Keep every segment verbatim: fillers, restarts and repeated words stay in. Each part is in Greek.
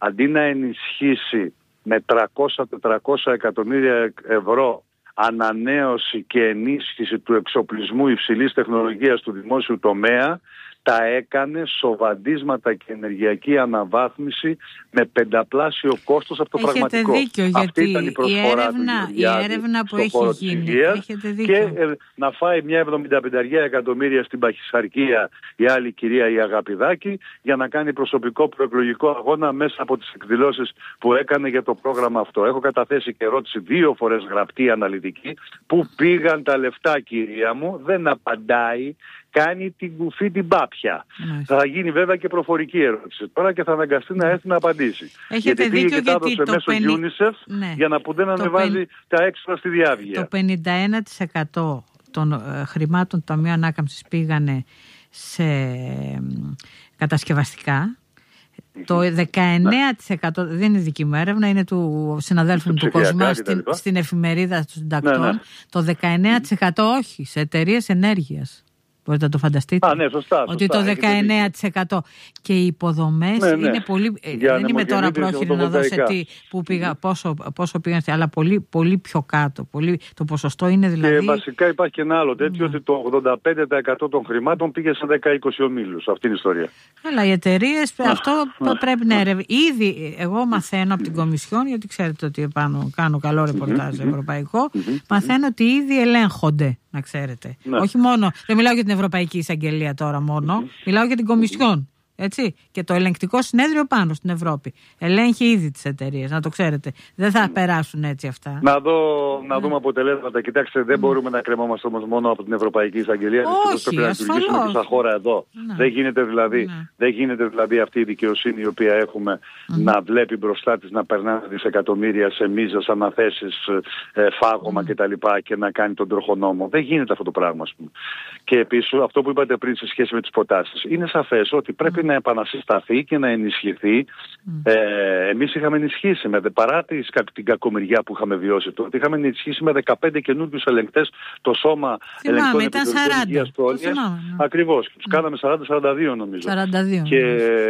αντί να ενισχύσει με τριακόσια με τετρακόσια εκατομμύρια ευρώ ανανέωση και ενίσχυση του εξοπλισμού υψηλής τεχνολογίας του δημόσιου τομέα, τα έκανε σοβαντίσματα και ενεργειακή αναβάθμιση με πενταπλάσιο κόστος από το έχετε πραγματικό. Δίκιο, Αυτή γιατί ήταν η προσφορά η έρευνα, του η έρευνα που έχει γίνει, έχετε δίκιο. Και ε, να φάει μια εβδομήντα πέντε εκατομμύρια στην παχυσαρκία η άλλη κυρία η Αγαπηδάκη για να κάνει προσωπικό προεκλογικό αγώνα μέσα από τις εκδηλώσεις που έκανε για το πρόγραμμα αυτό. Έχω καταθέσει και ερώτηση δύο φορές γραπτή αναλυτική. Πού πήγαν τα λεφτά, κυρία μου? Δεν απαντάει. Κάνει την κουφή την πάπια. Mm. Θα γίνει βέβαια και προφορική ερώτηση τώρα και θα αναγκαστεί να έρθει να απαντήσει. Έχετε γιατί πήγε και γιατί τα έδωσε μέσω πενήντα... UNICEF ναι. για να που δεν ανεβάζει πεν... τα έξτρα στη διάβγεια. Το πενήντα ένα τοις εκατό των ε, χρημάτων του Ταμείου Ανάκαμψης πήγανε σε ε, κατασκευαστικά. Mm-hmm. Το δεκαεννέα τοις εκατό, δεν είναι δική μου έρευνα, είναι του συναδέλφου του Κοσμά στην, στην εφημερίδα των συντακτών. Ναι, ναι. Το δεκαεννέα τοις εκατό όχι, σε εταιρείες ενέργειας. Μπορείτε να το φανταστείτε. Α, ναι, σωστά, σωστά. Ότι το δεκαεννέα τοις εκατό και οι υποδομές ναι, ναι. είναι πολύ. Για δεν είμαι τώρα πρόχειρη να δώσω τι, που πήγα, πόσο, πόσο πήγαν, αλλά πολύ, πολύ πιο κάτω. Πολύ, το ποσοστό είναι δηλαδή. Και βασικά υπάρχει και ένα άλλο τέτοιο, ναι. ότι το ογδόντα πέντε τοις εκατό των χρημάτων πήγε σε δέκα είκοσι ομίλους. Αυτή είναι η ιστορία. Αλλά οι εταιρείες αυτό πρέπει να ερευνήσουν. Ήδη εγώ μαθαίνω από την Κομισιόν, γιατί ξέρετε ότι επάνω κάνω καλό ρεπορτάζ ευρωπαϊκό, μαθαίνω ότι ήδη ελέγχονται. Να ξέρετε. Ναι. Όχι μόνο, δεν μιλάω για την Ευρωπαϊκή Εισαγγελία τώρα μόνο, mm-hmm. μιλάω για την Κομισιόν. Έτσι. Και το ελεγκτικό συνέδριο πάνω στην Ευρώπη. Ελέγχει ήδη τις εταιρείες, να το ξέρετε. Δεν θα περάσουν έτσι αυτά. Να, δω, να δούμε αποτελέσματα. Κοιτάξτε, δεν μπορούμε να κρεμόμαστε όμως μόνο από την Ευρωπαϊκή Εισαγγελία. Όχι, πρέπει να λειτουργήσουμε και σαν χώρα εδώ. Ναι. Δεν, γίνεται δηλαδή, ναι. δεν γίνεται δηλαδή αυτή η δικαιοσύνη η οποία έχουμε mm. να βλέπει μπροστά της να περνάνε δισεκατομμύρια σε μίζες, αναθέσεις, ε, φάγωμα mm. κτλ. Και να κάνει τον τροχονόμο. Δεν γίνεται αυτό το πράγμα, ας πούμε. Και επίσης αυτό που είπατε πριν σε σχέση με τις προτάσεις. Είναι σαφές ότι πρέπει mm. να επανασυσταθεί και να ενισχυθεί. Mm. Ε, εμείς είχαμε ενισχύσει με, παρά τις, την κακομοιριά που είχαμε βιώσει τότε, είχαμε ενισχύσει με δεκαπέντε καινούριους ελεγκτές το σώμα ελεγκτών επιτροπών υγείας πρόνοιας. Ακριβώς. Και τους mm. κάναμε σαράντα σαράντα δύο νομίζω. σαράντα δύο, και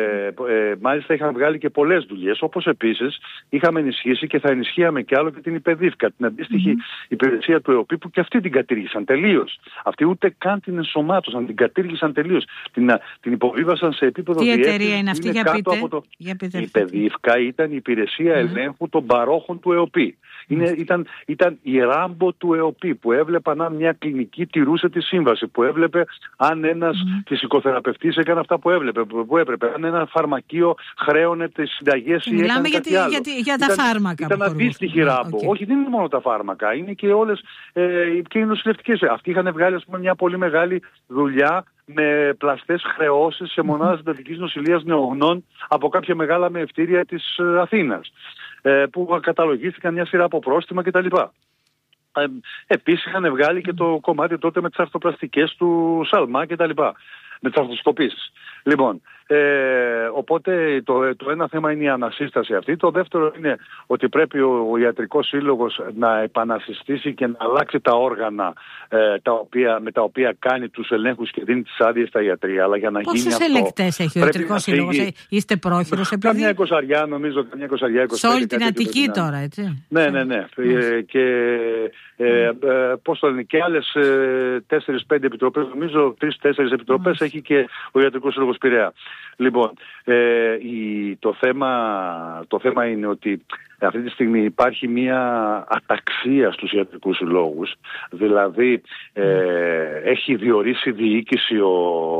ε, μάλιστα είχαμε βγάλει και πολλές δουλειές, όπως επίσης είχαμε ενισχύσει και θα ενισχύαμε κι άλλο και την ΙΠΕΔΙΦΚΑ, την αντίστοιχη mm. υπηρεσία του ΕΟΠΗ, που και αυτή την κατήργησαν τελείως. Αυτοί ούτε καν την ενσωμάτωσαν, την κατήργησαν τελείως. Την, την υποβίβασαν σε επίπεδο. Τι εταιρεία είναι αυτή, για πείτε? Το... Για πείτε. Η ΠΕΔΙΦΚΑ ήταν η υπηρεσία mm. ελέγχου των παρόχων του ΕΟΠΗ. Είναι, mm. ήταν, ήταν η ράμπο του ΕΟΠΗ που έβλεπαν αν μια κλινική τηρούσε τη σύμβαση, που έβλεπε αν ένας mm. φυσικοθεραπευτής έκανε αυτά που έβλεπε, που έπρεπε, αν ένα φαρμακείο χρέωνε τις συνταγές ή έκανε κάτι για, άλλο. Για, για τα ήταν, φάρμακα. Ήταν αντίστοιχη ράμπο. Okay. Όχι, δεν είναι μόνο τα φάρμακα, είναι και όλες ε, και οι νοσηλευτικές. Αυτοί είχαν βγάλει, ας πούμε, μια πολύ μεγάλη δουλειά με πλαστές χρεώσεις σε μονάδες εντατικής νοσηλείας νεογνών από κάποια μεγάλα μεευτήρια της Αθήνας, ε, που καταλογίστηκαν μια σειρά από πρόστιμα κτλ. Ε, επίσης είχαν βγάλει και το κομμάτι τότε με τις αρθροπλαστικές του Σαλμά κτλ. Με τις αρθροσκοπήσεις. Λοιπόν, ε, οπότε το, το ένα θέμα είναι η ανασύσταση αυτή. Το δεύτερο είναι ότι πρέπει ο, ο Ιατρικός Σύλλογος να επανασυστήσει και να αλλάξει τα όργανα ε, τα οποία, με τα οποία κάνει τους ελέγχους και δίνει τις άδειες στα ιατρία. Αλλά για να Πόσους γίνει αυτό, ελεκτές έχει ο Ιατρικός Σύλλογος? Ε, είστε πρόχειρος? Επειδή... Καμιά εικοσαριά νομίζω, καμιά εικοσαριά, είκοσι πέντε. Σε όλη την Αττική τώρα, έτσι. Ναι, ναι, ναι. Ε, και ε, ε, πώς το λένε, και άλλες ε, τέσσερις πέντε επιτροπές, νομίζω τρεις-τέσσερις επιτροπές mm. έχει και ο Ιατρικός Σύλλογος Πειραιά. Λοιπόν, ε, η, το, θέμα, το θέμα είναι ότι αυτή τη στιγμή υπάρχει μια αταξία στους ιατρικούς συλλόγους, δηλαδή ε, έχει διορίσει διοίκηση ο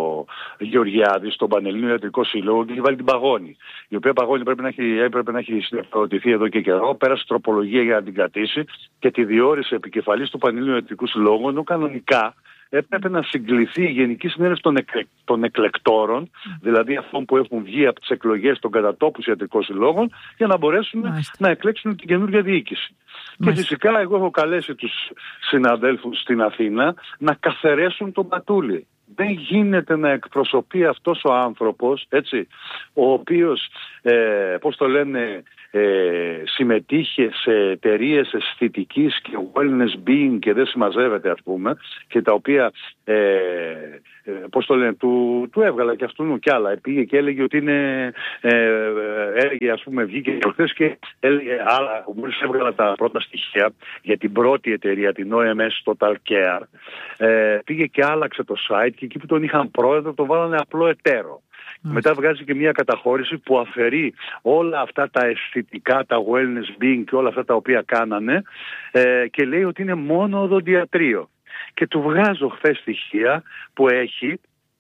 Γεωργιάδης στον Πανελλήνιο Ιατρικό Σύλλογο και έχει βάλει την Παγώνη, η οποία Παγώνη πρέπει να έχει, έπρεπε να έχει συνεργατηθεί εδώ και καιρό, πέρασε τροπολογία για να την κρατήσει και τη διόρισε επικεφαλής του Πανελλήνιου Ιατρικού Συλλόγου, ενώ κανονικά έπρεπε να συγκληθεί η Γενική Συνέλευση των, εκλε... των εκλεκτόρων, mm. δηλαδή αυτών που έχουν βγει από τις εκλογές των κατατόπους ιατρικών συλλόγων, για να μπορέσουν Μάλιστα. να εκλέξουν την καινούργια διοίκηση. Μάλιστα. Και φυσικά εγώ έχω καλέσει τους συναδέλφους στην Αθήνα να καθαρέσουν τον πατούλι. Δεν γίνεται να εκπροσωπεί αυτός ο άνθρωπος, έτσι, ο οποίος, ε, πώς το λένε, ε, συμμετείχε σε εταιρείες αισθητικής και wellness being και δεν συμμαζεύεται, ας πούμε, και τα οποία, ε, ε, πώς το λένε, του, του έβγαλα και αυτού κι άλλα. Πήγε και έλεγε ότι είναι, ε, έλεγε, ας πούμε, βγήκε προχθές και έλεγε άλλα, μόλις έβγαλα τα πρώτα στοιχεία για την πρώτη εταιρεία, την ο εμ ες Total Care, ε, πήγε και άλλαξε το site και εκεί που τον είχαν πρόεδρο το βάλανε απλό εταίρο. Mm. Μετά βγάζει και μια καταχώρηση που αφαιρεί όλα αυτά τα αισθητικά, τα wellness being και όλα αυτά τα οποία κάνανε, ε, και λέει ότι είναι μόνο οδοντιατρίο. Και του βγάζω χθες στοιχεία που έχει,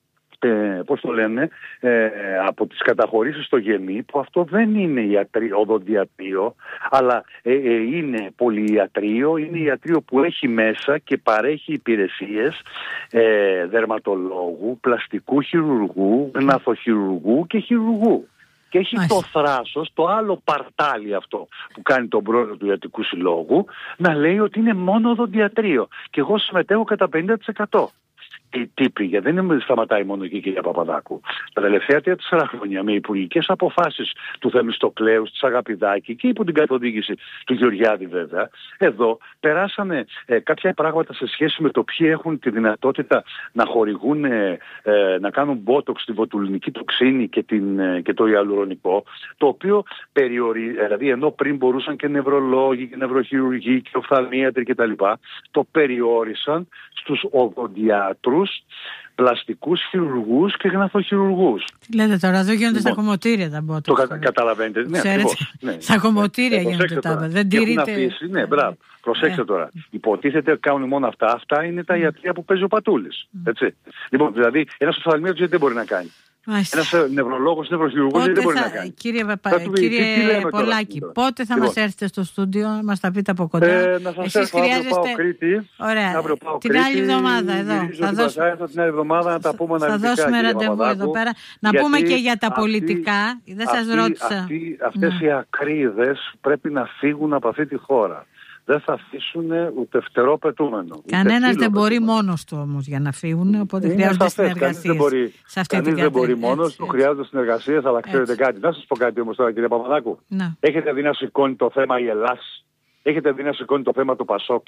ε, πώς το λένε, ε, από τις καταχωρήσεις στο ΓΕΜΗ, που αυτό δεν είναι ιατρί, οδοντιατρίο, αλλά ε, ε, είναι πολυιατρίο, είναι ιατρίο που έχει μέσα και παρέχει υπηρεσίες ε, δερματολόγου, πλαστικού χειρουργού, γναθοχειρουργού και χειρουργού. Και έχει Άχι. το θράσος, το άλλο παρτάλι αυτό που κάνει τον πρόεδρο του Ιατρικού Συλλόγου, να λέει ότι είναι μόνο οδοντιατρίο. Και εγώ συμμετέχω κατά πενήντα τοις εκατό. Η τύπη, γιατί δεν είναι, σταματάει μόνο εκεί η κυρία Παπαδάκου. Τα τελευταία τέσσερα χρόνια, με υπουργικές αποφάσεις του Θεμιστοκλέου, της Αγαπηδάκη και υπό την καθοδήγηση του Γεωργιάδη βέβαια, εδώ περάσανε ε, κάποια πράγματα σε σχέση με το ποιοι έχουν τη δυνατότητα να χορηγούν, ε, ε, να κάνουν μπότοξ στη βοτουλινική τοξίνη και, την, ε, και το ιαλουρονικό, το οποίο περιορίζει, δηλαδή ενώ πριν μπορούσαν και νευρολόγοι και νευροχειρουργοί και οφθαλμίατροι κτλ., το περιόρισαν στους οδοντιάτρους, πλαστικούς χειρουργούς και γναθοχειρουργούς. Τι λέτε τώρα, εδώ γίνονται λοιπόν, στα κομμωτήρια τα μπότοξ. Το κα, καταλαβαίνετε. Ναι, ακριβώς, ναι. Στα κομμωτήρια ναι, γίνονται τα μπότοξ. Δεν τηρείται. Αφήσει, ναι, μπράβο. Προσέξτε ναι. τώρα. Υποτίθεται κάνουν μόνο αυτά. Αυτά είναι τα ιατρία που παίζει ο Πατούλης. Έτσι. Λοιπόν, δηλαδή, ένας οφθαλμίατρος γιατί δεν μπορεί να κάνει. Ένας νευρολόγος, νευροχειρουργός δεν μπορεί να κάνει. Κύριε, Παπα... του... κύριε Πολάκη, τώρα, πότε θα λοιπόν. μας έρθετε στο στούντιο να μας τα πείτε από κοντά? Ε, να σας έρθω αύριο πάω Κρήτη. Ωραία. Πάω την Κρήτη, άλλη εβδομάδα εδώ. Θα, δώσ... θα έρθω την άλλη εβδομάδα να τα πούμε αναλυτικά. Θα δώσουμε ραντεβού εδώ πέρα. Να γιατί πούμε και για τα αυτή, πολιτικά. Δεν σας αυτή, ρώτησα. Αυτή, αυτές οι ακρίδες πρέπει να φύγουν από αυτή τη χώρα. Δεν θα αφήσουν ούτε φτερό πετούμενο. Κανένας δεν μπορεί μόνος του όμως για να φύγουν, οπότε είναι χρειάζονται συνεργασίες. Κανείς δεν μπορεί, κανείς δεν μπορεί μόνος του, χρειάζονται συνεργασίες, αλλά ξέρετε έτσι. κάτι. Να σας πω κάτι όμως τώρα, κύριε Παπαδάκου. Να. Έχετε δει να σηκώνει το θέμα η Ελλάς, έχετε δει να σηκώνει το θέμα του Πασόκ.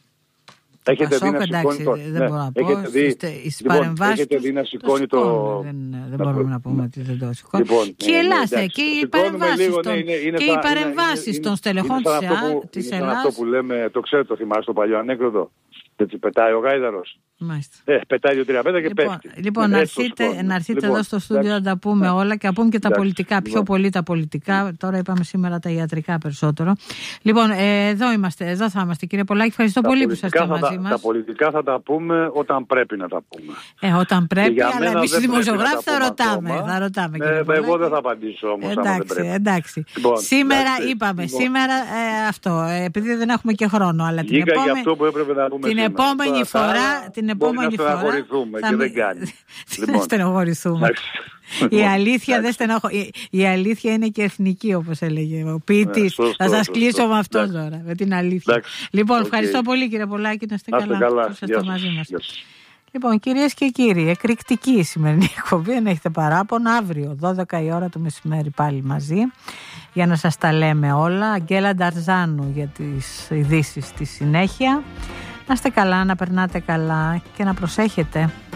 Έχετε δει να σηκώνει το... δεν μπορώ να πω. Στις παρεμβάσεις έχετε δει να σηκώνει το... Δεν μπορούμε να πούμε ότι δεν το σηκώνει. Και η Ελλάς, και οι παρεμβάσεις των στελεχών της Ελλάς. Είναι αυτό που λέμε, το ξέρετε, το θυμάστε το παλιό ανέκδοτο. Έτσι πετάει ο γάιδαρος. Ε, πετάει δύο-τρία πέτα και λοιπόν, πέφτει. Λοιπόν, να έρθετε, να έρθετε λοιπόν, εδώ στο στούντιο να τα πούμε όλα και να πούμε και τα εντάξει, πολιτικά, λοιπόν. πιο πολύ τα πολιτικά. Τώρα είπαμε σήμερα τα ιατρικά περισσότερο. Λοιπόν, ε, εδώ είμαστε, εδώ θα είμαστε, κύριε Πολάκη. Ευχαριστώ τα πολύ που είσαστε μαζί μας. Τα πολιτικά θα τα πούμε όταν πρέπει να τα πούμε. Ε, όταν πρέπει, αλλά εμείς οι δημοσιογράφοι θα ρωτάμε. Θα ρωτάμε ε, εγώ δεν θα απαντήσω όμως. Εντάξει, εντάξει. Λοιπόν, σήμερα εντάξει, είπαμε, λοιπόν. σήμερα ε, αυτό, ε, επειδή δεν έχουμε και χρόνο, αλλά την επόμενη, αυτό που έπρεπε να πούμε την επόμενη φορά, την επόμενη φορά θα και δεν κάνει. Δεν στενοχωρηθούμε. Η αλήθεια, δεν στενοχω... η αλήθεια είναι και εθνική, όπως έλεγε ο ποιητής. Θα σας κλείσω με αυτό τώρα, με την αλήθεια. Εντάξει. Λοιπόν, okay. ευχαριστώ πολύ κύριε Πολάκη, να είστε καλά, καλά. που είστε μαζί μας. Λοιπόν, κυρίες και κύριοι, εκρηκτική η σημερινή εκπομπή. Αν έχετε παράπονο, αύριο δώδεκα η ώρα το μεσημέρι πάλι μαζί για να σας τα λέμε όλα. Αγγέλα Νταρζάνου για τις ειδήσεις στη συνέχεια. Να είστε καλά, να περνάτε καλά και να προσέχετε.